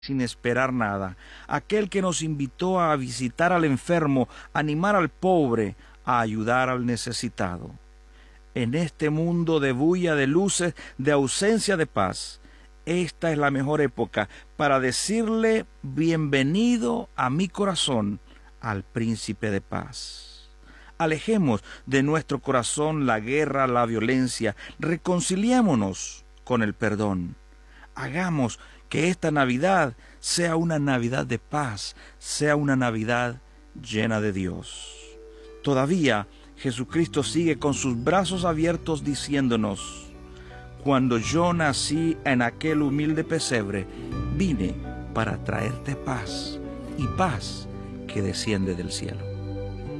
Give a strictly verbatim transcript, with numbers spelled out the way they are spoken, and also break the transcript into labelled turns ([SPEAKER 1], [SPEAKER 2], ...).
[SPEAKER 1] sin esperar nada, aquel que nos invitó a visitar al enfermo, a animar al pobre, a ayudar al necesitado. En este mundo de bulla, de luces, de ausencia de paz, esta es la mejor época para decirle bienvenido a mi corazón al príncipe de paz. Alejemos de nuestro corazón la guerra, la violencia, reconciliémonos con el perdón. Hagamos que esta Navidad sea una Navidad de paz, sea una Navidad llena de Dios. Todavía Jesucristo sigue con sus brazos abiertos diciéndonos: cuando yo nací en aquel humilde pesebre, vine para traerte paz, y paz que desciende del cielo.